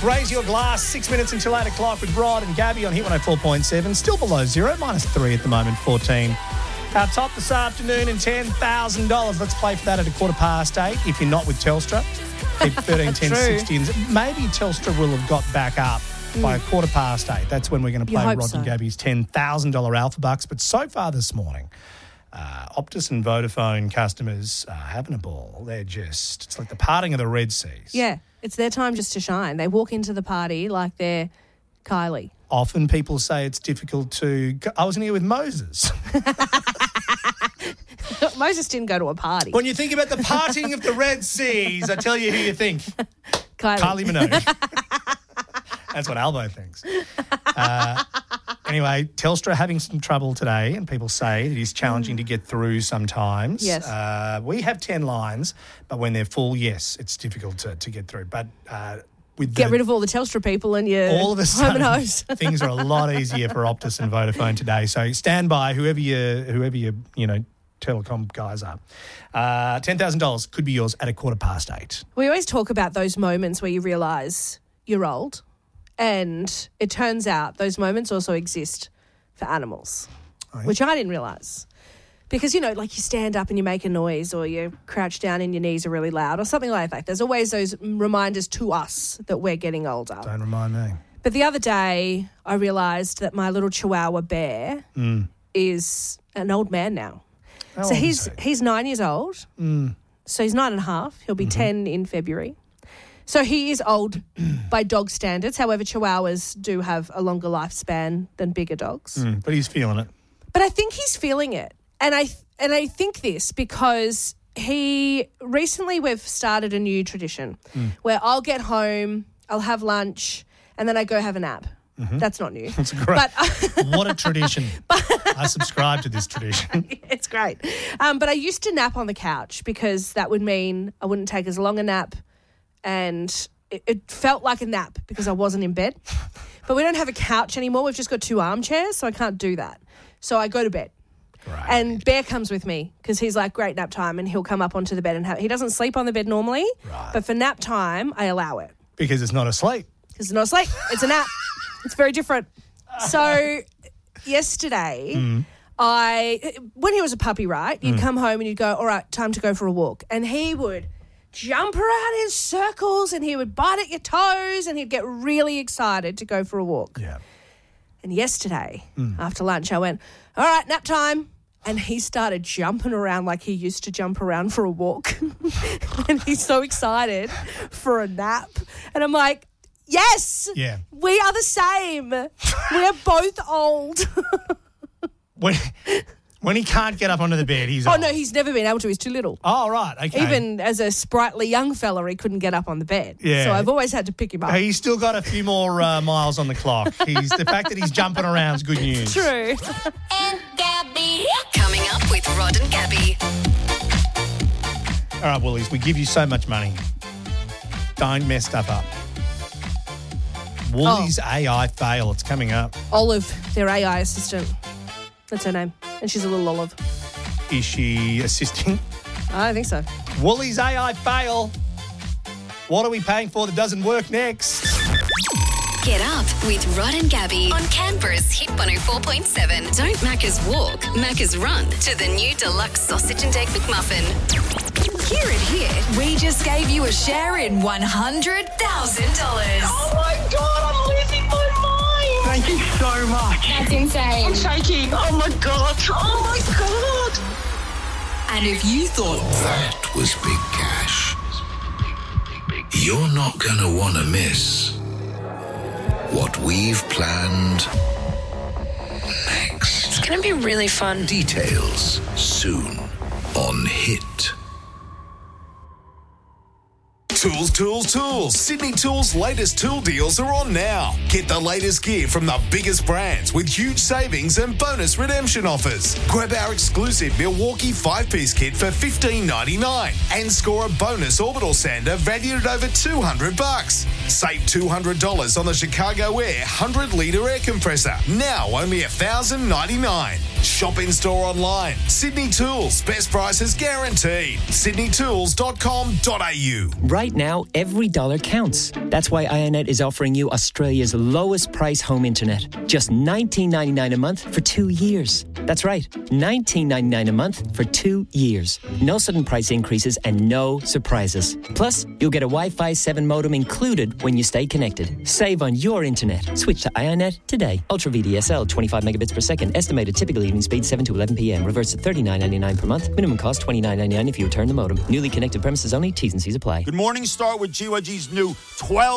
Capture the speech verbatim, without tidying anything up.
with Raise Your Glass. Six minutes until eight o'clock with Rod and Gabby on Hit one oh four point seven. Still below zero, minus three at the moment, fourteen. Our top this afternoon and ten thousand dollars. Let's play for that at a quarter past eight. If you're not with Telstra, keep thirteen ten sixty. Maybe Telstra will have got back up mm. by a quarter past eight. That's when we're going to play Rod so. and Gabby's ten thousand dollars Alpha Bucks. But so far this morning, uh, Optus and Vodafone customers are having a ball. They're just, it's like the parting of the Red Seas. Yeah, it's their time just to shine. They walk into the party like they're Kylie. Often people say it's difficult to... I was in here with Moses. Moses didn't go to a party. When you think about the parting of the Red Seas, I tell you who you think. Kylie. Kylie Minogue. That's what Albo thinks. Uh, anyway, Telstra having some trouble today, and people say it is challenging mm. to get through sometimes. Yes. Uh, we have ten lines, but when they're full, yes, it's difficult to, to get through. But... Uh, With Get the, rid of all the Telstra people and your all of a sudden, home and hose. Things are a lot easier for Optus and Vodafone today. So stand by, whoever you, whoever you, you know, telecom guys are. Uh, ten thousand dollars could be yours at a quarter past eight. We always talk about those moments where you realise you're old, and it turns out those moments also exist for animals, oh, yeah? which I didn't realise. Because, you know, like you stand up and you make a noise, or you crouch down and your knees are really loud, or something like that. There's always those reminders to us that we're getting older. Don't remind me. But the other day I realised that my little Chihuahua bear mm. is an old man now. How so old he's is he? he's nine years old. Mm. So he's nine and a half. He'll be mm-hmm. ten in February. So he is old by dog standards. However, Chihuahuas do have a longer lifespan than bigger dogs. Mm, but he's feeling it. But I think he's feeling it. And I and I think this because he recently we've started a new tradition mm. where I'll get home, I'll have lunch, and then I go have a nap. Mm-hmm. That's not new. That's great. But, what a tradition. But, I subscribe to this tradition. It's great. Um, but I used to nap on the couch because that would mean I wouldn't take as long a nap, and it, it felt like a nap because I wasn't in bed. But we don't have a couch anymore. We've just got two armchairs, so I can't do that. So I go to bed. Right. And Bear comes with me because he's like, great nap time, and he'll come up onto the bed and have... He doesn't sleep on the bed normally, right. but for nap time, I allow it. Because it's not a sleep. Because it's not a sleep. It's a nap. It's very different. So yesterday, mm. I... When he was a puppy, right, you'd mm. come home and you'd go, all right, time to go for a walk. And he would jump around in circles and he would bite at your toes and he'd get really excited to go for a walk. Yeah. And yesterday, mm. after lunch, I went, all right, nap time. And he started jumping around like he used to jump around for a walk. And he's so excited for a nap. And I'm like, yes, yeah. we are the same. We are both old. when, when he can't get up onto the bed, he's Oh, old. no, he's never been able to. He's too little. Oh, right, okay. Even as a sprightly young fella, he couldn't get up on the bed. Yeah. So I've always had to pick him up. He's still got a few more uh, miles on the clock. He's The fact that he's jumping around is good news. True. And Gabby. Coming up with Rod and Gabby. All right, Woolies, we give you so much money. Don't mess stuff up. Woolies oh. A I fail. It's coming up. Olive, their A I assistant. That's her name. And she's a little olive. Is she assisting? I don't think so. Woolies A I fail. What are we paying for that doesn't work next? Get up with Rod and Gabby on Canberra's Hit one oh four point seven. Don't Macca's walk, Macca's run to the new deluxe sausage and egg McMuffin. Here at Hit, we just gave you a share in one hundred thousand dollars. Oh my God, I'm losing my mind. Thank you so much. That's insane. I'm shaking. Oh my God. Oh my God. And if you thought that was big cash, you're not going to want to miss what we've planned next. It's going to be really fun. Details soon on Hit. Tools, tools, tools. Sydney Tools' latest tool deals are on now. Get the latest gear from the biggest brands with huge savings and bonus redemption offers. Grab our exclusive Milwaukee five-piece kit for fifteen ninety-nine and score a bonus orbital sander valued at over two hundred bucks. Save two hundred dollars on the Chicago Air one hundred litre air compressor. Now only one thousand ninety-nine. Shop in store online. Sydney Tools, best prices guaranteed. sydney tools dot com dot a u. Right now, every dollar counts. That's why Ionet is offering you Australia's lowest price home internet. Just nineteen ninety-nine a month for two years. That's right, nineteen ninety-nine a month for two years. No sudden price increases and no surprises. Plus, you'll get a Wi-Fi seven modem included when you stay connected. Save on your internet. Switch to Ionet today. Ultra V D S L, twenty-five megabits per second. Estimated typical evening speed seven to eleven p.m. Reverse at thirty-nine ninety-nine per month. Minimum cost twenty-nine ninety-nine if you return the modem. Newly connected premises only. T's and C's apply. Good morning. Start with G Y G's new twelve